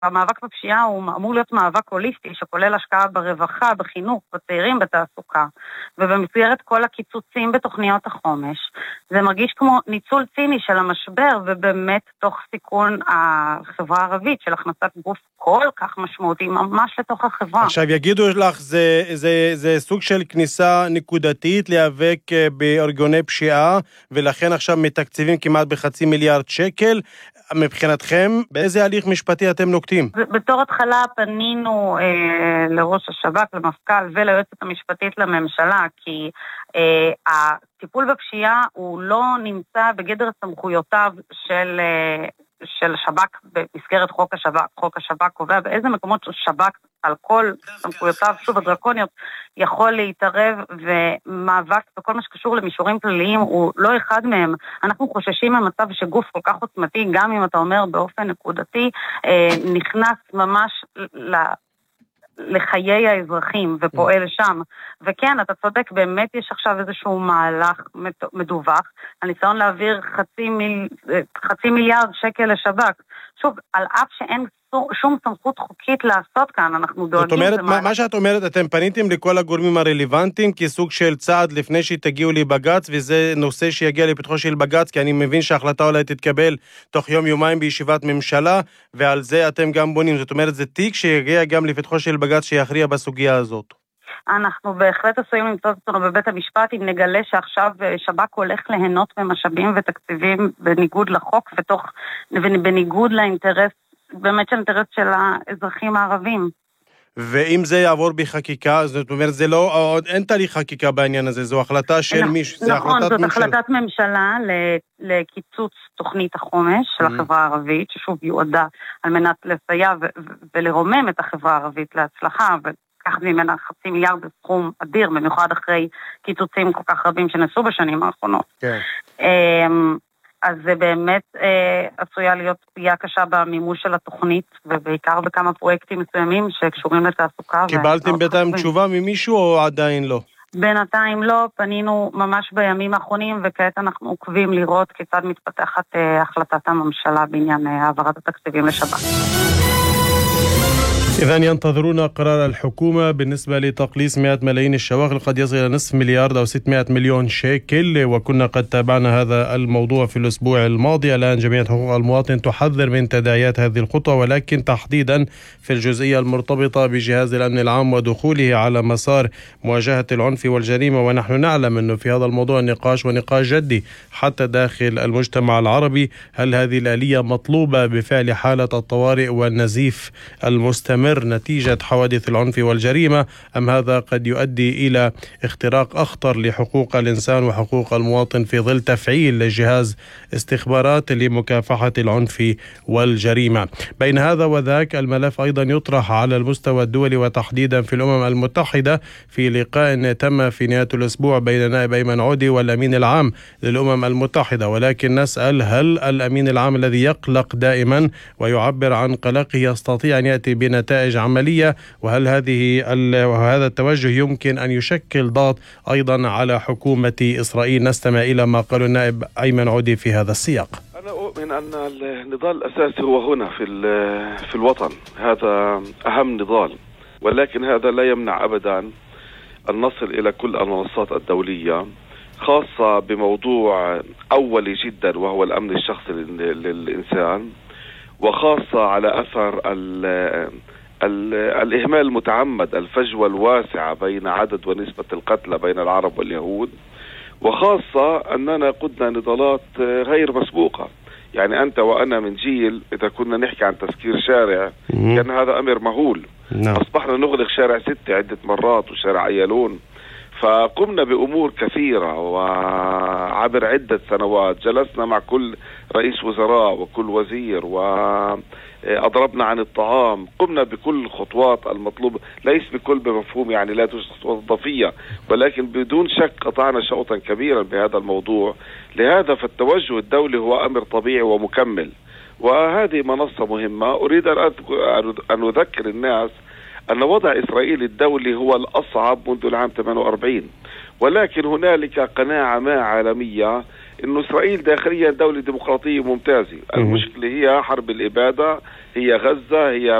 המאבק בפשיעה הוא אמור להיות מאבק הוליסטי, שכולל השקעה ברווחה, בחינוך, בצעירים, בתעסוקה, ובמסגרת כל הקיצוצים בתוכניות החומש. זה מרגיש כמו ניצול ציני של המשבר, ובאמת תוך סיכון החברה הערבית, של הכנסת גוף כל כך משמעותי, ממש לתוך החברה. עכשיו יגידו לך, זה סוג של כניסה נקודתית להיאבק בארגוני פשיעה, ולכן עכשיו מתקציבים כמעט ב500 מיליארד שקל. מבחינתכם, באיזה הליך משפטי אתם נוקטים? בתור התחלה פנינו לראש השב"כ, למפכ"ל וליועצת המשפטית לממשלה, כי הטיפול בפשיעה הוא לא נמצא בגדר סמכויותיו של שב"כ במסגרת חוק השב"כ. חוק השב"כ קובע באיזה מקומות שב"כ על כל סמכויותיו, שוב הדרקוניות, יכול להתערב, ומאבק בכל מה שקשור למישורים כלליים הוא לא אחד מהם. אנחנו חוששים ממצב שגוף כל כך עוצמתי, גם אם אתה אומר באופן נקודתי, נכנס ממש לחיי האזרחים ופועל שם. וכן, אתה צודק, באמת יש עכשיו איזשהו מהלך מדווח, הניסיון להעביר 500 מיליארד שקל לשב"כ. שוב, על אף שאין שום סמכות חוקית לעשות כאן, אנחנו דואגים... זאת אומרת, מה שאת אומרת, אתם פניתם לכל הגורמים הרלוונטיים כסוג של צעד לפני שתגיעו לבגץ, וזה נושא שיגיע לפתחו של בגץ, כי אני מבין שההחלטה אולי תתקבל תוך יום-יומיים בישיבת ממשלה, ועל זה אתם גם בונים. זאת אומרת, זה תיק שיגיע גם לפתחו של בגץ שיכריע בסוגיה הזאת. אנחנו בהחלט עשויים למצוא אותנו בבית המשפט, אם נגלה שעכשיו שב"כ הולך ליהנות במשאבים ותקציבים בניגוד לחוק, ובניגוד לאינטרס, באמת של אינטרס של האזרחים הערבים. ואם זה יעבור בחקיקה, זאת אומרת, זה לא, אין תהליך חקיקה בעניין הזה, זו החלטה של מישהו. נכון, זאת החלטת ממשלה לקיצוץ תוכנית החומש של החברה הערבית, ששוב יועדה על מנת לסייע ולרומם את החברה הערבית להצלחה, וכך ממנה 500 מיליארד בסכום אדיר, במיוחד אחרי קיצוצים כל כך רבים שנעשו בשנים האחרונות. כן. אז זה באמת עשויה להיות פגיעה קשה במימוש של התוכנית, ובעיקר בכמה פרויקטים מסוימים שקשורים לתעסוקה. קיבלתם בינתיים תשובה ממישהו או עדיין לא? בינתיים לא, פנינו ממש בימים האחרונים, וכעת אנחנו עוקבים לראות כיצד מתפתחת החלטת הממשלה בעניין העברת התקציבים לשב"כ. إذن ينتظرون قرار الحكومة بالنسبة لتقليص 100 ملايين الشواغل قد يصل إلى نصف مليار أو 600 مليون شيكل، وكنا قد تابعنا هذا الموضوع في الأسبوع الماضي. الآن جمعية حقوق المواطن تحذر من تداعيات هذه الخطوة، ولكن تحديدا في الجزئية المرتبطة بجهاز الأمن العام ودخوله على مسار مواجهة العنف والجريمة. ونحن نعلم أنه في هذا الموضوع نقاش جدي حتى داخل المجتمع العربي. هل هذه الآلية مطلوبة بفعل حالة الطوارئ والنزيف المستمر نتيجة حوادث العنف والجريمة، أم هذا قد يؤدي إلى اختراق أخطر لحقوق الإنسان وحقوق المواطن في ظل تفعيل جهاز استخبارات لمكافحة العنف والجريمة؟ بين هذا وذاك الملف أيضا يطرح على المستوى الدولي وتحديدا في الأمم المتحدة في لقاء تم في نهاية الأسبوع بين نائب أيمن عودي والأمين العام للأمم المتحدة. ولكن نسأل، هل الأمين العام الذي يقلق دائما ويعبر عن قلقه يستطيع أن يأتي بنتائج عملية؟ وهل وهذا التوجه يمكن أن يشكل ضغط أيضا على حكومة إسرائيل؟ نستمع إلى ما قال النائب أيمن عودي في هذا السياق. أنا أؤمن أن النضال الأساسي هو هنا في الوطن، هذا أهم نضال، ولكن هذا لا يمنع أبدا أن نصل إلى كل المنصات الدولية، خاصة بموضوع أولي جدا وهو الأمن الشخصي للإنسان، وخاصة على أثر الإهمال المتعمد، الفجوة الواسعة بين عدد ونسبة القتلى بين العرب واليهود، وخاصة أننا قدنا نضالات غير مسبوقة. يعني أنت وأنا من جيل إذا كنا نحكي عن تسكير شارع كان هذا أمر مهول. أصبحنا نغلق شارع 6 عدة مرات وشارع أيالون، فقمنا بأمور كثيرة، وعبر عدة سنوات جلسنا مع كل رئيس وزراء وكل وزير وأضربنا عن الطعام، قمنا بكل الخطوات المطلوبة، ليس بكل بمفهوم يعني لا توجد خطوات إضافية، ولكن بدون شك قطعنا شوطا كبيرا بهذا الموضوع. لهذا فالتوجه الدولي هو أمر طبيعي ومكمل، وهذه منصة مهمة. أريد أن أذكر الناس أن وضع إسرائيل الدولي هو الأصعب منذ العام 48، ولكن هنالك قناعة ما عالمية إنه إسرائيل داخليا دولة ديمقراطية ممتازة. المشكلة هي حرب الإبادة، هي غزة، هي